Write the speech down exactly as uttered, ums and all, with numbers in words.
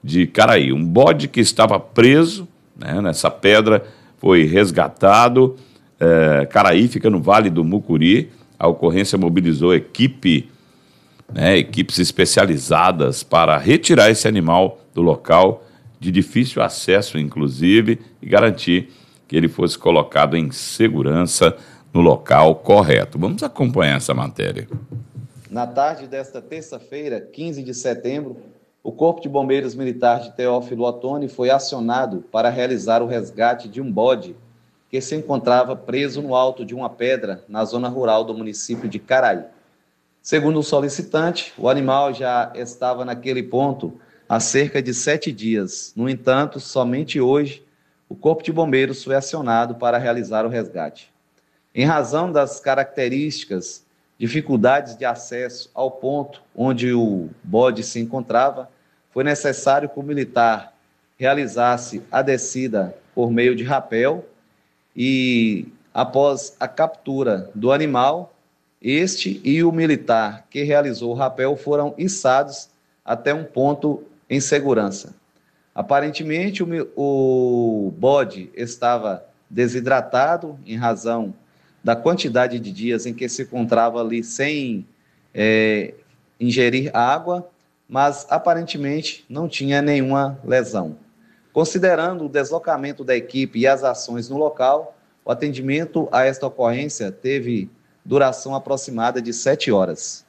de Caraí. Um bode que estava preso, né, nessa pedra foi resgatado. É, Caraí fica no Vale do Mucuri. A ocorrência mobilizou equipe, né, equipes especializadas para retirar esse animal do local, de difícil acesso, inclusive, e garantir que ele fosse colocado em segurança no local correto. Vamos acompanhar essa matéria. Na tarde desta terça-feira, quinze de setembro, o Corpo de Bombeiros Militar de Teófilo Otoni foi acionado para realizar o resgate de um bode que se encontrava preso no alto de uma pedra na zona rural do município de Caraí. Segundo o solicitante, o animal já estava naquele ponto há cerca de sete dias. No entanto, somente hoje, o Corpo de Bombeiros foi acionado para realizar o resgate. Em razão das características, dificuldades de acesso ao ponto onde o bode se encontrava, foi necessário que o militar realizasse a descida por meio de rapel e, após a captura do animal, este e o militar que realizou o rapel foram içados até um ponto em segurança. Aparentemente, o, o bode estava desidratado em razão da quantidade de dias em que se encontrava ali sem é, ingerir água, mas aparentemente não tinha nenhuma lesão. Considerando o deslocamento da equipe e as ações no local, o atendimento a esta ocorrência teve duração aproximada de sete horas.